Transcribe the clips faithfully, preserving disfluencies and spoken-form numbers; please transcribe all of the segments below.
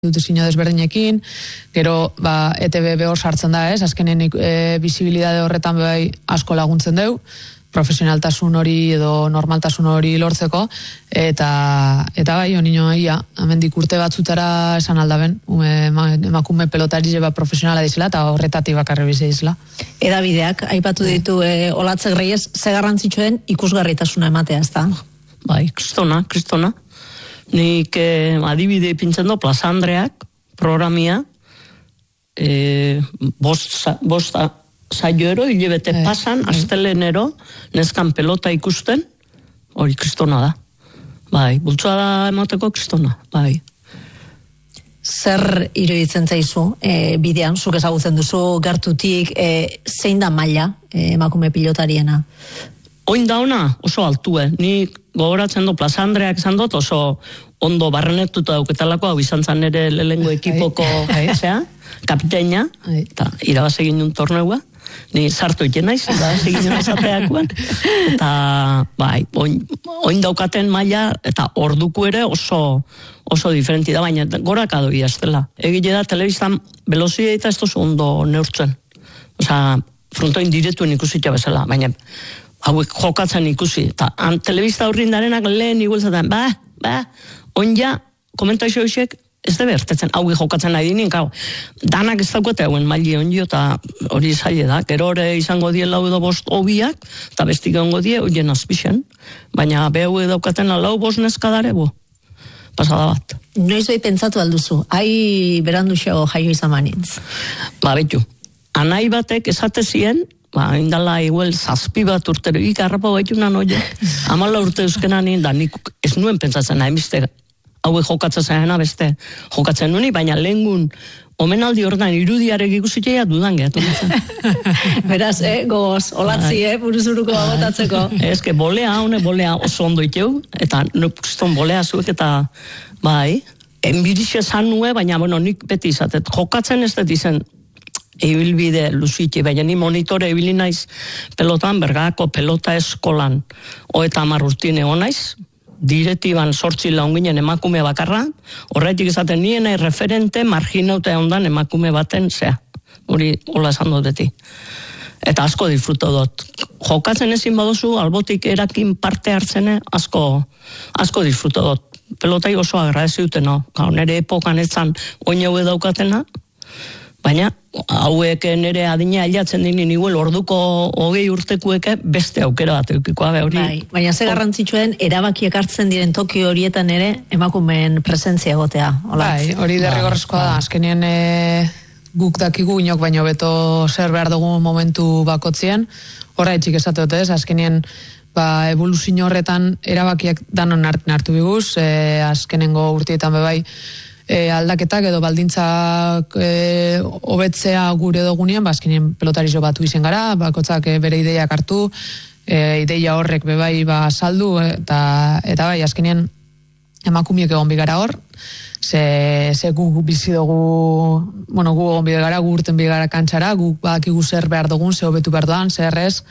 instituzio desberdinekin, gero ba, E T B behor sartzen da, ez, azkenen e, bizibilidade horretan bai asko laguntzen deu, profesionaltasun hori edo normaltasun hori lortzeko, eta eta bai, onino ia, hemendik urte batzutara esan aldaben, emakume pelotari bat profesionala dizela, eta horretatik bakarri bizi dizela. Edabideak, aipatu ditu e, Olatzek Reyes, ze garrantzitsuen ikusgarritasuna ematea, ez da? Bai, kristona, kristona. Nik eh, adibide pintzen do, Plaza Andreak, programia, eh, bost, bost saioero, hilebete eh, pasan, eh. astelenero, neskan pelota ikusten, hori kristona da. Bai, bultzoa da emateko kristona, bai. Zer iruditzen zaizu, e, bidean, zuk ezagutzen duzu gertutik, e, zein da maila e, emakume pilotariena? Oin dauna, oso altue. Ni gogoratzen du Plaza Andreak esan dut, oso ondo barrenetuta dauketalako, hau izan zan ere lehengo ekipoko zea, kapiteina, eta irabaz egin un torneua. Ni sartu iten naiz, irabaz egin un esateakuan. Eta, bai, oin, oin daukaten maila, eta orduko ere oso oso diferenti da, baina goraka doia ez dela. Egile da, telebistan velozia eta ez tozu ondo neurtzen. Osa, frontoin diretuen ikusitza bezala, baina hauek jokatzen ikusi, eta telebista horrin darenak lehen iguelzaten, ba, ba, onja, komentaixo hoxek, ez da bertetzen, hauek jokatzen nahi dinen, gau, danak ez daukote hauen maili onjo, eta hori zaila da, gero hori izango die lau edo bost obiak, eta bestik egongo die, horien azpixen, baina behau daukaten lau bost neskadare, bo, pasada bat. Noiz bai pentsatu alduzu, hai berandu xego jaio izan manitz? Ba, betu, anai batek esate zien, ba, indala igual zazpi bat urtero, ikarrapa baituna noia, amala urte euskenan da nik ez nuen pentsatzen nahi, beste, haue jokatzen zaina beste, jokatzen nuni, baina lehengun omenaldi horretan irudiarek ikusitea dudan gehatu. Beraz, eh, gogoz, olatzi, eh, buruzuruko bagotatzeko. Ez que bolea, hone bolea oso ondo iteu, eta nukiston bolea zuek, eta bai, enbirixe zan nue, baina, bueno, nik beti izatet, jokatzen ez dut izen, ibilbide luzitxe, baina ni monitore ibili naiz pelotan, Bergako pelota eskolan hogeita hamar urtin egon naiz, diretiban sortzi launginen emakume bakarra, horretik esaten nien referente marginauta ondan emakume baten zea, hori hola esan duteti. Eta asko disfruto dut. Jokatzen ezin baduzu, albotik erakin parte hartzene, asko, asko disfruto dut. Pelotai oso agradezi dute, no? Gau, nere epokan etzan oin hau daukatena, baina hauek nere adina ailatzen dinin igual orduko hogei urtekueke beste aukera bat eukikoa hori. Bai, baina ze garrantzitsuen erabakiak hartzen diren toki horietan ere emakumeen presentzia egotea. Bai, hori derrigorrezkoa da. Azkenien e, guk dakigu inok baino beto zer behar dugu momentu bakotzien. Horra etxik esate dut ez, azkenien ba, evoluzio horretan erabakiak danon hartu biguz, e, azkenengo urtietan bebai, E, aldaketak edo baldintzak e, hobetzea gure dogunean, bazkinen pelotarizo batu izen gara, bakotzak e, bere ideiak hartu, e, ideia horrek bebai ba, saldu, eta, eta bai, azkenean emakumiek egon bigara hor, ze, ze gu bizi dugu, bueno, gu egon bigara, gu urten bigara kantxara, gu badakigu zer behar dugun, ze hobetu behar duan, zer ez,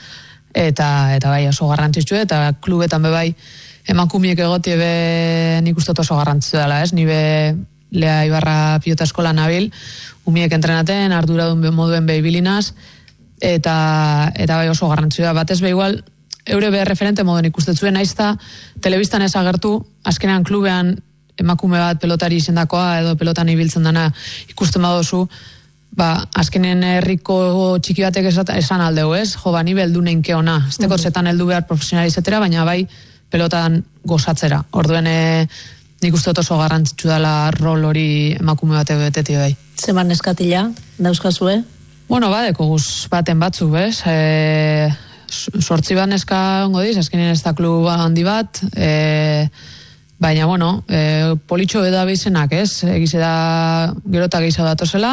eta, eta bai, oso garrantzitsu, eta klubetan bebai, emakumiek egotie be nik uste oso garrantzitsu dela, ez, nibe Lea Ibarra pilota eskola nabil, umiek entrenaten, arduradun moduen behibilinaz, eta, eta bai oso garrantzua. Batez be igual, eure be referente moden ikustetzuen, naizta telebistan ez agertu, azkenean klubean emakume bat pelotari izendakoa, edo pelotan ibiltzen dana ikusten badozu, ba, azkenen herriko txiki batek esan aldeu, ez? Jo, ba, ni beldu neinke ona, ez teko zetan heldu behar profesionalizetera, baina bai pelotan gozatzera. Orduen, e, nik uste oso garrantzitsu dela rol hori emakume bate beteti bai. Zeman neskatila, dauzkazue? Bueno, badeko guz baten batzu, bez? E, sortzi bat neska ongo diz, azkenean ez da klub handi bat, e, baina, bueno, e, politxo edo abizenak, ez? Egize da gerota gehiago datozela,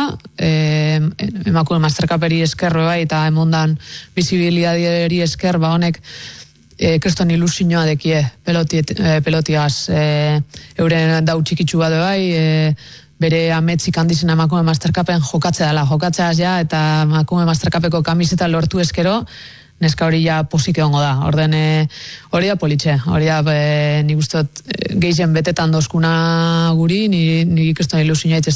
e, emakume masterkaperi eskerro bai, eta emondan bizibilidaderi esker, ba honek, E, kriston ilusioa dekie pelotiet, e, pelotiaz e, euren dau txikitsu bat bai, e, bere ametzik handizena emakume masterkapen jokatzea dela, jokatzeaz ja, eta emakume masterkapeko kamiseta lortu eskero, neska hori ja posik egongo da. Orden e, hori da politxe, hori da e, nik uste dut gehien betetan dozkuna guri, ni, nik ikusten ilusioa